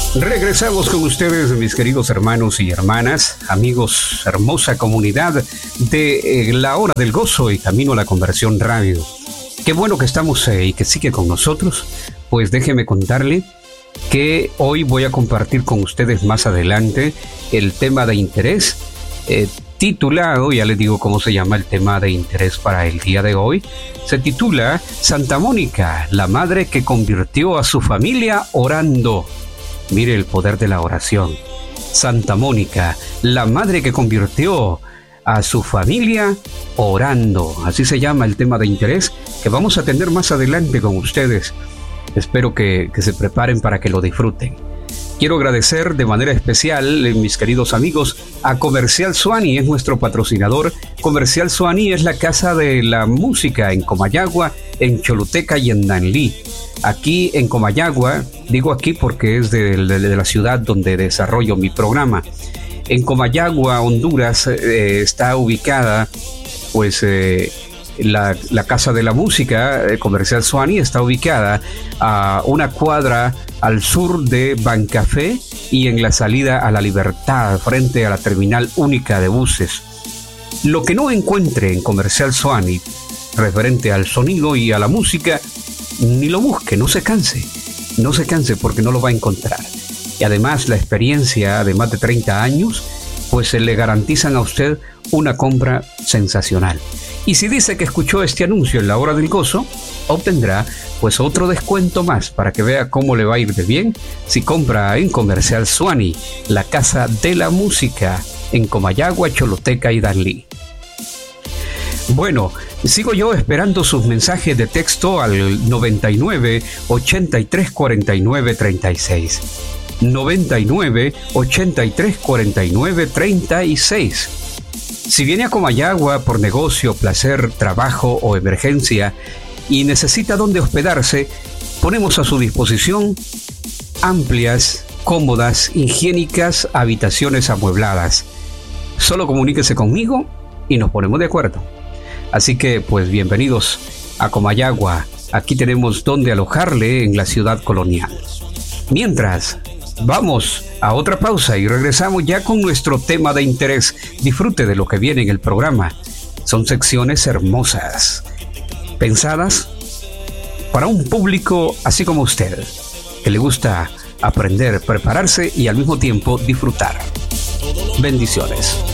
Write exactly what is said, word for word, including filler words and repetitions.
Regresamos con ustedes, mis queridos hermanos y hermanas, amigos, hermosa comunidad de eh, La Hora del Gozo y Camino a la Conversión Radio. Qué bueno que estamos eh, y que sigue con nosotros. Pues déjeme contarle que hoy voy a compartir con ustedes más adelante el tema de interés eh, titulado, ya les digo cómo se llama el tema de interés para el día de hoy. Se titula Santa Mónica, la madre que convirtió a su familia orando. Mire el poder de la oración. Santa Mónica, la madre que convirtió a su familia orando. Así se llama el tema de interés que vamos a tener más adelante con ustedes. Espero que, que se preparen para que lo disfruten. Quiero agradecer de manera especial, mis queridos amigos, a Comercial Suani, es nuestro patrocinador. Comercial Suani es la casa de la música en Comayagua, en Choluteca y en Danlí. Aquí en Comayagua, digo aquí porque es de, de, de la ciudad donde desarrollo mi programa. En Comayagua, Honduras, eh, está ubicada pues eh, la, la Casa de la Música, eh, Comercial Suani, está ubicada a una cuadra al sur de Bancafé y en la salida a La Libertad, frente a la terminal única de buses. Lo que no encuentre en Comercial Suani referente al sonido y a la música, ni lo busque, no se canse, no se canse porque no lo va a encontrar. Y además la experiencia de más de treinta años, pues se le garantizan a usted una compra sensacional. Y si dice que escuchó este anuncio en La Hora del Gozo, obtendrá pues otro descuento más para que vea cómo le va a ir de bien si compra en Comercial Suani, la casa de la música en Comayagua, Choluteca y Danlí. Bueno, sigo yo esperando sus mensajes de texto al noventa y nueve, ochenta y tres, cuarenta y nueve, treinta y seis. noventa y nueve, ochenta y tres, cuarenta y nueve, treinta y seis. Si viene a Comayagua por negocio, placer, trabajo o emergencia y necesita dónde hospedarse, ponemos a su disposición amplias, cómodas, higiénicas habitaciones amuebladas. Solo comuníquese conmigo y nos ponemos de acuerdo. Así que, pues, bienvenidos a Comayagua. Aquí tenemos donde alojarle en la ciudad colonial. Mientras, vamos a otra pausa y regresamos ya con nuestro tema de interés. Disfrute de lo que viene en el programa. Son secciones hermosas, pensadas para un público así como usted, que le gusta aprender, prepararse y al mismo tiempo disfrutar. Bendiciones.